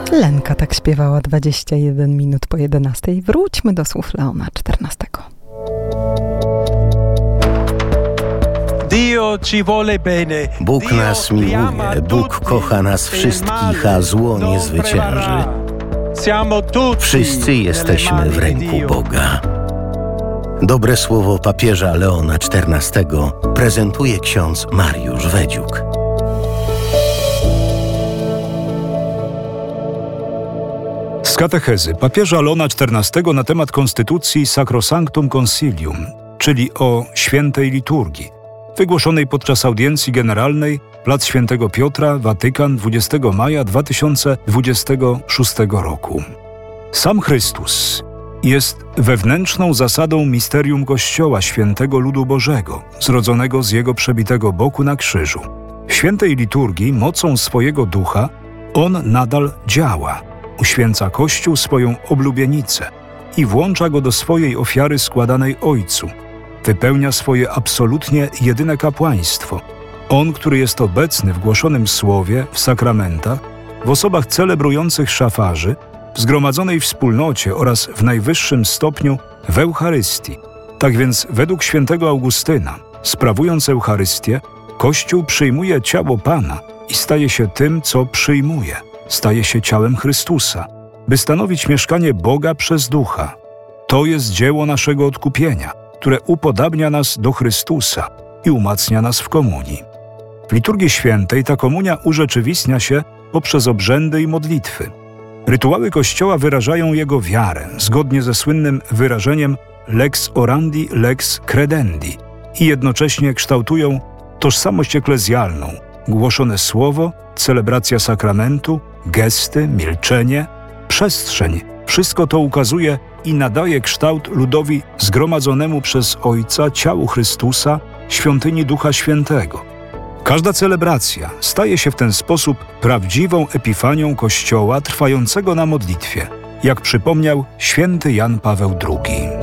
Lenka tak śpiewała 21 minut po 11. Wróćmy do słów Leona XIV. Bóg nas miłuje, Bóg kocha nas wszystkich, a zło nie zwycięży. Wszyscy jesteśmy w ręku Boga. Dobre słowo papieża Leona XIV prezentuje ksiądz Mariusz Wedziuk. Z katechezy papieża Leona XIV na temat konstytucji Sacrosanctum Concilium, czyli o świętej liturgii, wygłoszonej podczas audiencji generalnej plac Świętego Piotra, Watykan, 20 maja 2026 roku. Sam Chrystus jest wewnętrzną zasadą misterium Kościoła, świętego ludu Bożego, zrodzonego z Jego przebitego boku na krzyżu. W świętej liturgii mocą swojego ducha On nadal działa, uświęca Kościół swoją oblubienicę i włącza go do swojej ofiary składanej Ojcu. Wypełnia swoje absolutnie jedyne kapłaństwo. On, który jest obecny w głoszonym słowie, w sakramentach, w osobach celebrujących szafarzy, w zgromadzonej wspólnocie oraz w najwyższym stopniu w Eucharystii. Tak więc według świętego Augustyna, sprawując Eucharystię, Kościół przyjmuje ciało Pana i staje się tym, co przyjmuje. Staje się ciałem Chrystusa, by stanowić mieszkanie Boga przez Ducha. To jest dzieło naszego odkupienia, które upodabnia nas do Chrystusa i umacnia nas w komunii. W liturgii świętej ta komunia urzeczywistnia się poprzez obrzędy i modlitwy. Rytuały Kościoła wyrażają Jego wiarę, zgodnie ze słynnym wyrażeniem lex orandi, lex credendi i jednocześnie kształtują tożsamość eklezjalną, głoszone słowo, celebracja sakramentu, gesty, milczenie, przestrzeń. Wszystko to ukazuje i nadaje kształt ludowi zgromadzonemu przez Ojca, ciału Chrystusa, świątyni Ducha Świętego. Każda celebracja staje się w ten sposób prawdziwą epifanią Kościoła trwającego na modlitwie, jak przypomniał święty Jan Paweł II.